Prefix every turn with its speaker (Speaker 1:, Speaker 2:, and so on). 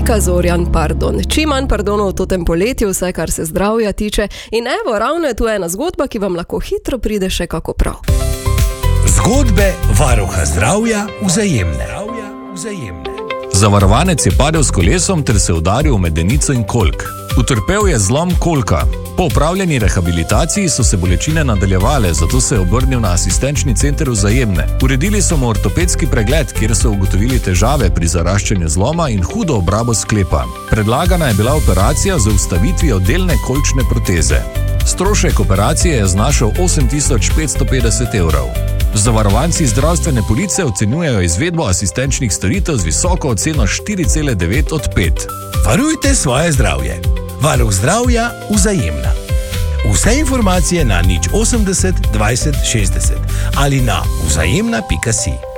Speaker 1: Nika Zorjan, pardon. Čim manj pardonov v tem poletju, vse kar se zdravja tiče. In evo, ravno je tu ena zgodba, ki vam lahko hitro pride še kako prav.
Speaker 2: Zgodbe varuha zdravja Vzajemne.
Speaker 3: Zavarovanec je padel s kolesom ter se udaril v medenico in kolk. Utrpel je zlom kolka. Po opravljeni rehabilitaciji so se bolečine nadaljevale, zato se je obrnil na asistenčni center Vzajemne. Uredili so mu ortopedski pregled, kjer so ugotovili težave pri zaraščanju zloma in hudo obrabo sklepa. Predlagana je bila operacija z vstavitvijo delne kolčne proteze. Strošek operacije je znašal 8.550 evrov. Zavarovanci zdravstvene police ocenjujejo izvedbo asistenčnih storitev z visoko oceno 4,9 od 5.
Speaker 2: Varujte svoje zdravje. Varuh zdravja Vzajemna. Vse informacije na 080 20 60 ali na vzajemna.si.